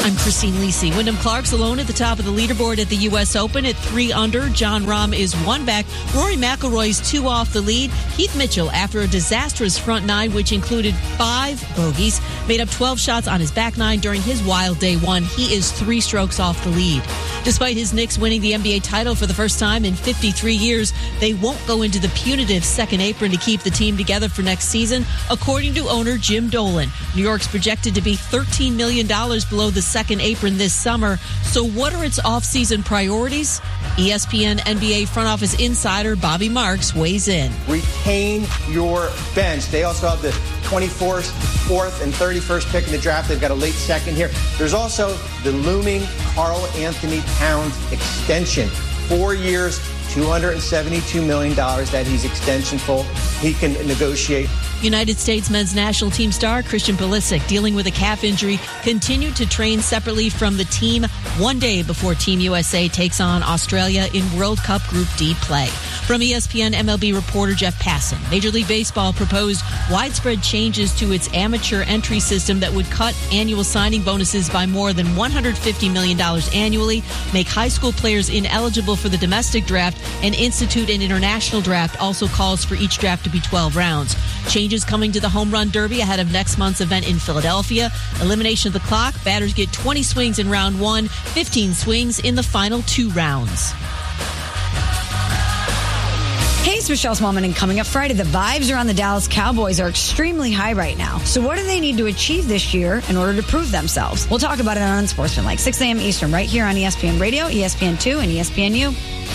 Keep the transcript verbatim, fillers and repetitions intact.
I'm Christine Lisi. Wyndham Clark's alone at the top of the leaderboard at the U S Open at three under. Jon Rahm is one back. Rory McIlroy's two off the lead. Keith Mitchell, after a disastrous front nine, which included five bogeys, made up twelve shots on his back nine during his wild day one. He is three strokes off the lead. Despite his Knicks winning the N B A title for the first time in fifty-three years, they won't go into the punitive second apron to keep the team together for next season, according to owner Jim Dolan. New York's projected to be thirteen million dollars below the second apron this summer. So what are its offseason priorities? E S P N N B A front office insider Bobby Marks weighs in. Retain your bench. They also have the twenty-fourth, fourth, and thirty-first pick in the draft. They've got a late second here. There's also the looming Karl Anthony Towns extension. Four years, two hundred seventy-two million dollars that he's extensionful. He can negotiate. United States men's national team star Christian Pulisic, dealing with a calf injury, continued to train separately from the team one day before Team U S A takes on Australia in World Cup Group D play. From E S P N M L B reporter Jeff Passan, Major League Baseball proposed widespread changes to its amateur entry system that would cut annual signing bonuses by more than one hundred fifty million dollars annually, make high school players ineligible for the domestic draft, and institute an international draft. Also calls for each draft to be twelve rounds. Changes coming to the Home Run Derby ahead of next month's event in Philadelphia. Elimination of the clock. Batters get twenty swings in round one, fifteen swings in the final two rounds. Hey, it's Michelle Smallman, and coming up Friday, the vibes around the Dallas Cowboys are extremely high right now. So what do they need to achieve this year in order to prove themselves? We'll talk about it on Unsportsmanlike, six a.m. Eastern, right here on E S P N Radio, E S P N two, and E S P N U.